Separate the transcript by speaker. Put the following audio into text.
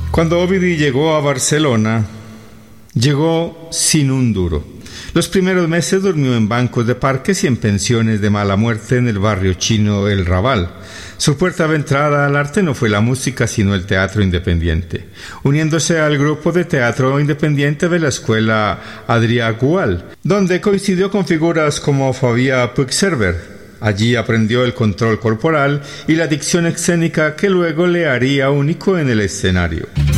Speaker 1: Cuando Ovidi llegó a Barcelona, llegó sin un duro. Los primeros meses durmió en bancos de parques y en pensiones de mala muerte en el barrio chino El Raval. Su puerta de entrada al arte no fue la música, sino el teatro independiente, uniéndose al grupo de teatro independiente de la escuela Adrià Gual, donde coincidió con figuras como Fabien Puigcerver. Allí aprendió el control corporal y la dicción escénica que luego le haría único en el escenario.